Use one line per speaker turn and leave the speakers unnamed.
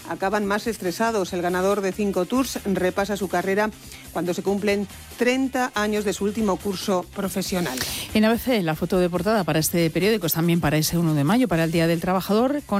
acaban más estresados. El ganador de 5 Tours repasa su carrera cuando se cumplen 30 años de su último curso profesional.
En ABC, la foto de portada para este periódico es también para ese 1 de mayo, para el Día del Trabajador, con